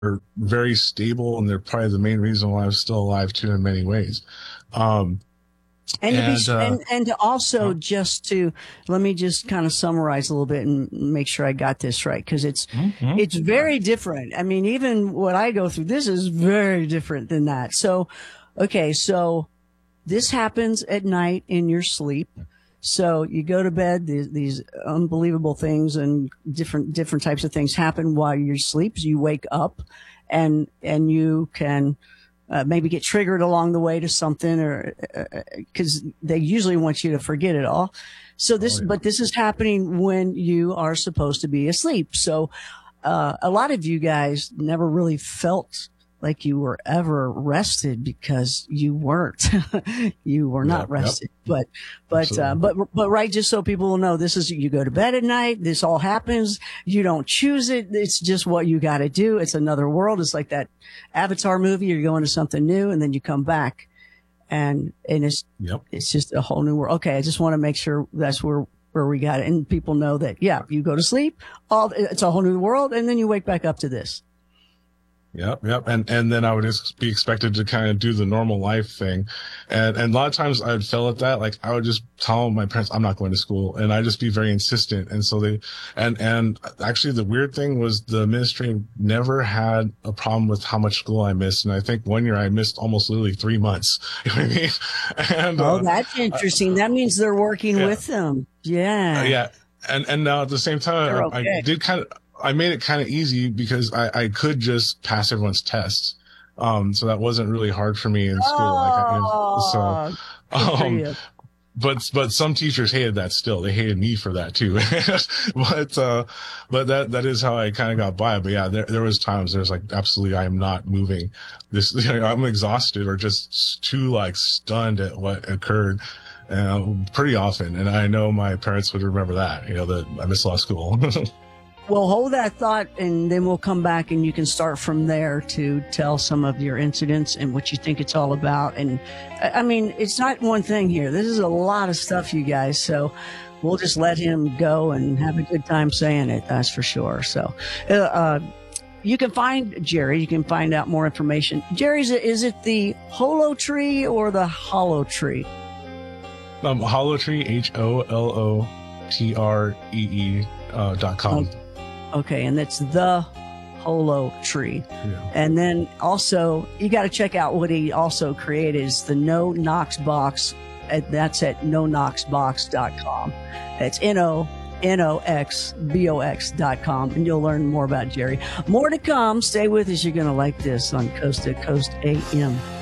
very stable, and they're probably the main reason why I'm still alive too in many ways. And to be, and to also let me just kind of summarize a little bit and make sure I got this right, because it's very different. I mean, even what I go through, this is very different than that. So, okay, so this happens at night in your sleep. So you go to bed, these unbelievable things and different types of things happen while you sleep. So you wake up and you can maybe get triggered along the way to something, or because they usually want you to forget it all. So but this is happening when you are supposed to be asleep. So a lot of you guys never really felt like you were ever rested, because you weren't. You were not rested. But right, just so people will know, this is, you go to bed at night, this all happens, you don't choose it, it's just what you got to do. It's another world. It's like that Avatar movie, you're going to something new and then you come back and it's just a whole new world. Okay, I just want to make sure that's where we got it, and people know that you go to sleep, it's a whole new world, and then you wake back up to this. Yep. And then I would just be expected to kind of do the normal life thing. And a lot of times I'd fail at that. Like, I would just tell my parents, I'm not going to school. And I'd just be very insistent. And so and actually the weird thing was the ministry never had a problem with how much school I missed. And I think one year I missed almost literally 3 months. You know what I mean? And, that's interesting. That means they're working with them. Yeah. And now at the same time, I made it kind of easy because I could just pass everyone's tests. So that wasn't really hard for me in school. But some teachers hated that still. They hated me for that too. But that is how I kind of got by. But yeah, there was times there's like, absolutely, I am not moving this. I'm exhausted or just too like stunned at what occurred. Pretty often. And I know my parents would remember that, that I missed a lot of school. Well, hold that thought, and then we'll come back and you can start from there to tell some of your incidents and what you think it's all about. And I mean, it's not one thing here. This is a lot of stuff, you guys. So we'll just let him go and have a good time saying it. That's for sure. So, you can find Jerry. You can find out more information. Jerry, is it the Holo Tree or the Hollow Tree? Hollow Tree, HOLOTREE.com. Okay, and that's the Holo Tree. Yeah. And then also, you got to check out what he also created is the No Knox Box. That's at noknoxbox.com. That's NOXBOX.com. And you'll learn more about Jerry. More to come. Stay with us. You're going to like this on Coast to Coast AM.